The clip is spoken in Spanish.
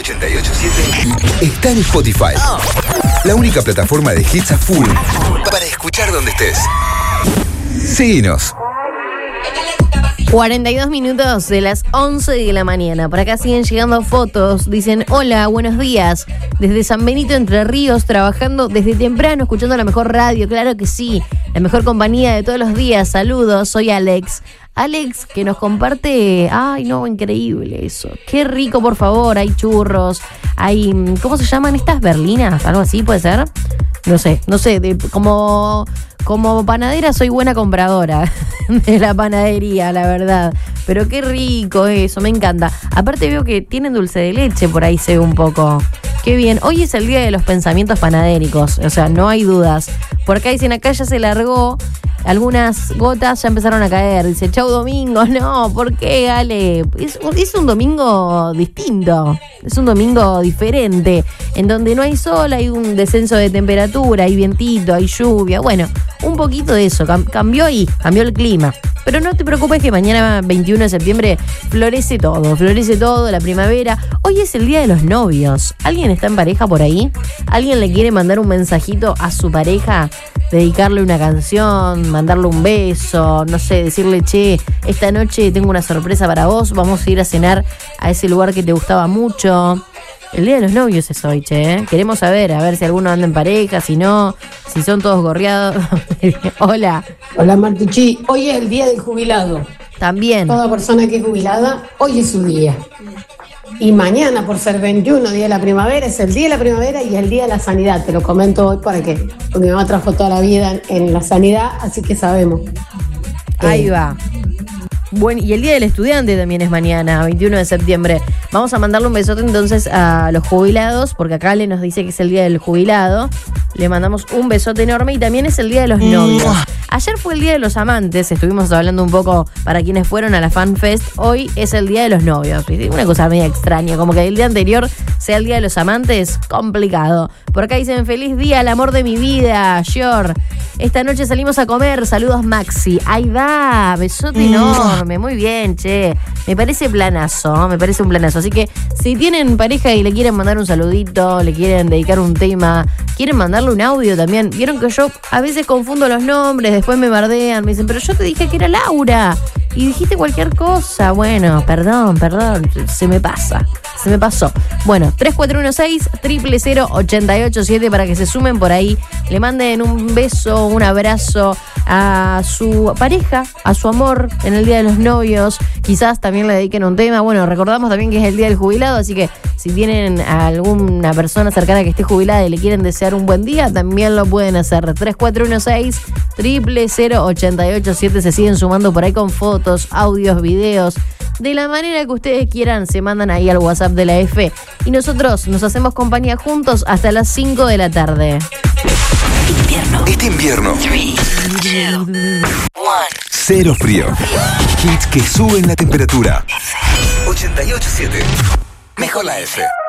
887 está en Spotify. La única plataforma de hits a full para escuchar donde estés. Síguenos. 42 minutos de las 11 de la mañana. Por acá siguen llegando fotos. Dicen, hola, buenos días. Desde San Benito, Entre Ríos, trabajando desde temprano, escuchando la mejor radio. Claro que sí, la mejor compañía de todos los días. Saludos, soy Alex. Alex, que nos comparte... Ay, no, increíble eso. Qué rico, por favor. Hay churros, hay... ¿Cómo se llaman estas? ¿Berlinas? ¿Algo así puede ser? No sé. Como panadera soy buena compradora de la panadería, la verdad. Pero qué rico eso, me encanta. Aparte veo que tienen dulce de leche, por ahí se ve un poco. Qué bien. Hoy es el día de los pensamientos panadéricos, o sea, no hay dudas. Por acá dicen, acá ya se largó, algunas gotas ya empezaron a caer. Dice, chau domingo. No, ¿por qué, Ale? Es un domingo distinto, es un domingo diferente, en donde no hay sol, hay un descenso de temperatura, hay vientito, hay lluvia. Bueno, un poquito de eso, cambió el clima. Pero no te preocupes que mañana 21 de septiembre florece todo, la primavera. Hoy es el día de los novios. ¿Alguien está en pareja por ahí? ¿Alguien le quiere mandar un mensajito a su pareja? Dedicarle una canción, mandarle un beso, no sé, decirle, che, esta noche tengo una sorpresa para vos, vamos a ir a cenar a ese lugar que te gustaba mucho. El día de los novios es hoy, che. Queremos saber, a ver si alguno anda en pareja, si no, si son todos gorreados. Hola. Hola, Martucci. Hoy es el día del jubilado. También. Toda persona que es jubilada, hoy es su día. Y mañana, por ser 21, día de la primavera, es el día de la primavera y el día de la sanidad. Te lo comento hoy porque mi mamá trabajó toda la vida en la sanidad, así que sabemos. Ahí va. Bueno, y el Día del Estudiante también es mañana, 21 de septiembre. Vamos a mandarle un besote entonces a los jubilados, porque acá Ale nos dice que es el Día del Jubilado. Le mandamos un besote enorme y también es el Día de los Novios. Ayer fue el Día de los Amantes, estuvimos hablando un poco para quienes fueron a la Fan Fest. Hoy es el Día de los Novios. Una cosa media extraña, como que el día anterior sea el Día de los Amantes, complicado. Por acá dicen, feliz día, el amor de mi vida, Yor. Esta noche salimos a comer, saludos Maxi. Ahí va, besote enorme, muy bien, che. Me parece un planazo. Así que si tienen pareja y le quieren mandar un saludito, le quieren dedicar un tema, quieren mandarle un audio también. Vieron que yo a veces confundo los nombres, después me bardean, me dicen, pero yo te dije que era Laura y dijiste cualquier cosa. Bueno, perdón, se me pasó. Bueno, 3416-000-887 para que se sumen por ahí, le manden un beso, un abrazo a su pareja, a su amor en el Día de los Novios. Quizás también le dediquen un tema. Bueno, recordamos también que es el Día del Jubilado, así que si tienen a alguna persona cercana que esté jubilada y le quieren desear un buen día, también lo pueden hacer. 3416-000-887. Se siguen sumando por ahí con fotos, audios, videos. De la manera que ustedes quieran, se mandan ahí al WhatsApp de la F. Y nosotros nos hacemos compañía juntos hasta las 5 de la tarde. Este invierno. 3, 2, 1. Cero frío. Hits que suben la temperatura. 88.7. Mejor la F.